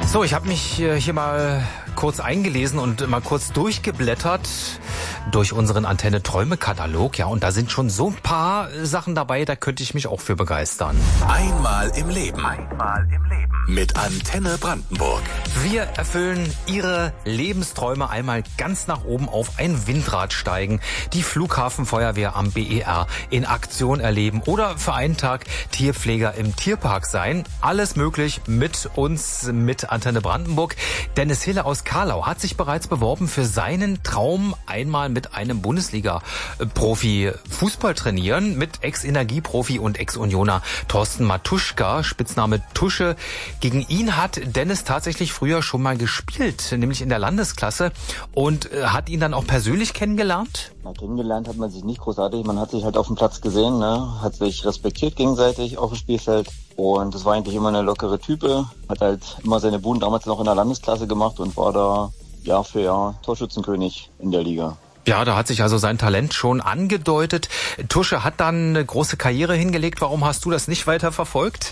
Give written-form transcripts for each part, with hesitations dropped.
So, ich habe mich hier mal kurz eingelesen und mal kurz durchgeblättert durch unseren Antenne-Träume-Katalog. Ja, und da sind schon so ein paar Sachen dabei, da könnte ich mich auch für begeistern. Einmal im Leben. Mit Antenne Brandenburg. Wir erfüllen Ihre Lebensträume, einmal ganz nach oben auf ein Windrad steigen, die Flughafenfeuerwehr am BER in Aktion erleben oder für einen Tag Tierpfleger im Tierpark sein. Alles möglich mit uns, mit Antenne Brandenburg. Dennis Hille aus Karlau hat sich bereits beworben für seinen Traum, einmal mit einem Bundesliga-Profi Fußball trainieren, mit Ex-Energieprofi und Ex-Unioner Thorsten Matuschka, Spitzname Tusche. Gegen ihn hat Dennis tatsächlich früher schon mal gespielt, nämlich in der Landesklasse, und hat ihn dann auch persönlich kennengelernt? Ja, kennengelernt hat man sich nicht großartig, man hat sich halt auf dem Platz gesehen, ne? Hat sich respektiert gegenseitig auf dem Spielfeld, und das war eigentlich immer eine lockere Type, hat halt immer seine Buden damals noch in der Landesklasse gemacht und war da Jahr für Jahr Torschützenkönig in der Liga. Ja, da hat sich also sein Talent schon angedeutet. Tusche hat dann eine große Karriere hingelegt. Warum hast du das nicht weiter verfolgt?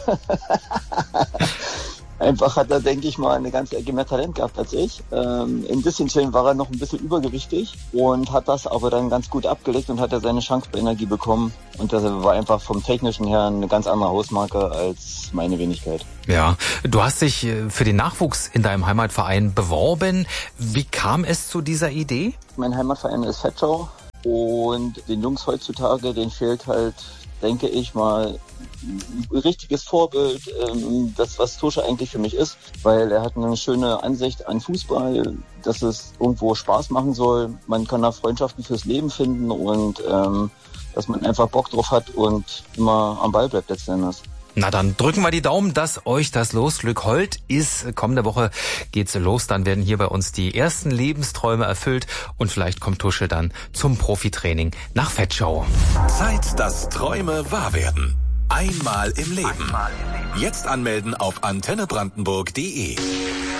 Einfach hat er, denke ich mal, eine ganze Ecke mehr Talent gehabt als ich. Im Distanzstellen war er noch ein bisschen übergewichtig und hat das aber dann ganz gut abgelegt und hat er seine Chance bei Energie bekommen. Und das war einfach vom Technischen her eine ganz andere Hausmarke als meine Wenigkeit. Ja, du hast dich für den Nachwuchs in deinem Heimatverein beworben. Wie kam es zu dieser Idee? Mein Heimatverein ist Vetschau und den Jungs heutzutage, denen fehlt halt, denke ich mal, ein richtiges Vorbild, das, was Tusche eigentlich für mich ist, weil er hat eine schöne Ansicht an Fußball, dass es irgendwo Spaß machen soll. Man kann da Freundschaften fürs Leben finden und dass man einfach Bock drauf hat und immer am Ball bleibt letzten Endes. Na, dann drücken wir die Daumen, dass euch das Losglück hold ist. Kommende Woche geht's los, dann werden hier bei uns die ersten Lebensträume erfüllt und vielleicht kommt Tusche dann zum Profitraining nach Vetschau. Zeit, dass Träume wahr werden. Einmal im Leben. Jetzt anmelden auf antennebrandenburg.de.